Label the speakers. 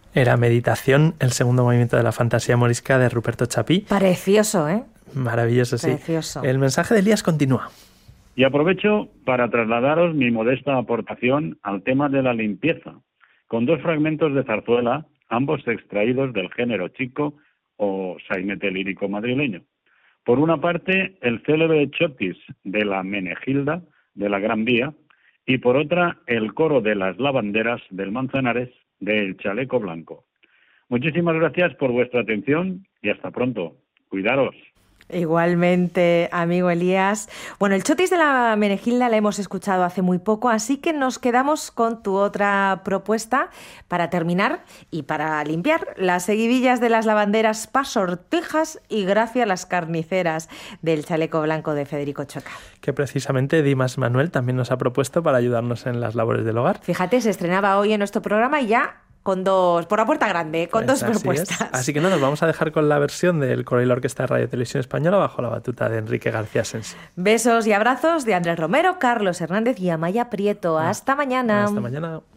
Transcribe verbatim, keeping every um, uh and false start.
Speaker 1: Era Meditación, el segundo movimiento de la fantasía morisca de Ruperto Chapí.
Speaker 2: Precioso, ¿eh?
Speaker 1: Maravilloso, sí.
Speaker 2: Precioso.
Speaker 1: El mensaje de Elías continúa.
Speaker 3: Y aprovecho para trasladaros mi modesta aportación al tema de la limpieza, con dos fragmentos de zarzuela, ambos extraídos del género chico o sainete lírico madrileño. Por una parte, el célebre chotis de la Menegilda de la Gran Vía, y por otra, el coro de las lavanderas del Manzanares del Chaleco Blanco. Muchísimas gracias por vuestra atención y hasta pronto. Cuidaros.
Speaker 2: Igualmente, amigo Elías. Bueno, el chotis de la Menegilda la hemos escuchado hace muy poco, así que nos quedamos con tu otra propuesta para terminar y para limpiar las seguidillas de las lavanderas Pa' Sortijas y Gracia las carniceras del Chaleco Blanco de Federico Chueca.
Speaker 1: Que precisamente Dimas Manuel también nos ha propuesto para ayudarnos en las labores del hogar.
Speaker 2: Fíjate, se estrenaba hoy en nuestro programa y ya con dos, por la puerta grande, con
Speaker 1: pues
Speaker 2: dos
Speaker 1: así
Speaker 2: propuestas.
Speaker 1: Es. Así que no, nos vamos a dejar con la versión del coro y la orquesta de Radio Televisión Española bajo la batuta de Enrique García Sensi.
Speaker 2: Besos y abrazos de Andrés Romero, Carlos Hernández y Amaya Prieto. Hasta mañana.
Speaker 1: Hasta mañana.